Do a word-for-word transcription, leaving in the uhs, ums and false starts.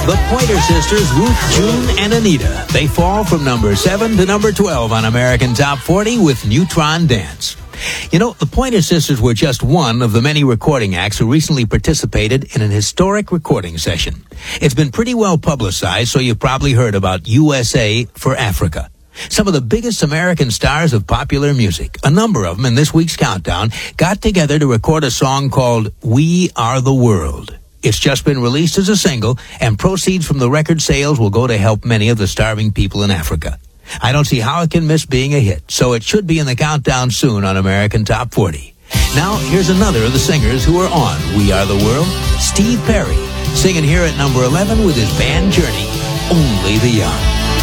The Pointer Sisters, Ruth, June, and Anita. They fall from number seven to number twelve on American Top forty with Neutron Dance. You know, the Pointer Sisters were just one of the many recording acts who recently participated in an historic recording session. It's been pretty well publicized, so you've probably heard about U S A for Africa. Some of the biggest American stars of popular music, a number of them in this week's countdown, got together to record a song called We Are the World. It's just been released as a single, and proceeds from the record sales will go to help many of the starving people in Africa. I don't see how it can miss being a hit, so it should be in the countdown soon on American Top forty. Now, here's another of the singers who are on We Are the World, Steve Perry, singing here at number eleven with his band Journey, Only the Young.